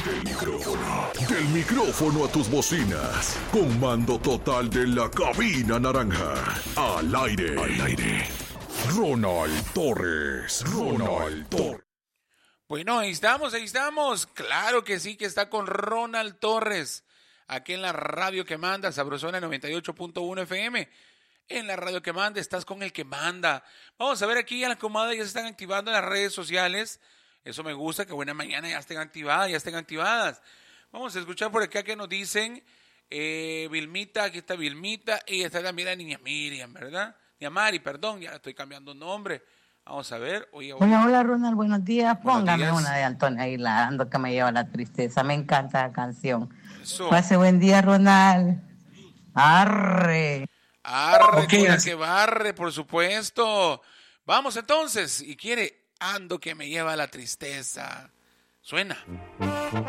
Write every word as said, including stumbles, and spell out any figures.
Del micrófono, del micrófono a tus bocinas. Comando total de la cabina naranja. Al aire, al aire. Ronald Torres, Ronald Torres. Bueno, ahí estamos, ahí estamos. Claro que sí, que está con Ronald Torres. Aquí en la radio que manda, Sabrosona noventa y ocho punto uno F M. En la radio que manda, estás con el que manda. Vamos a ver aquí a la comadre, ya se están activando en las redes sociales. Eso me gusta, que buena mañana ya estén activadas, ya estén activadas. Vamos a escuchar por acá que nos dicen. Eh, Vilmita, aquí está Vilmita. Y está también la niña Miriam, ¿verdad? Niña Mari, perdón, ya estoy cambiando nombre. Vamos a ver. Oye, oye. Hola, hola Ronald, buenos días. Buenos Póngame días. una de Antonio Aguilar, ando que me lleva la tristeza. Me encanta la canción. Eso. Pase buen día, Ronald. Arre. Arre, Ok, con la así- que barre, por supuesto. Vamos entonces. Y quiere, ando que me lleva la tristeza. Suena.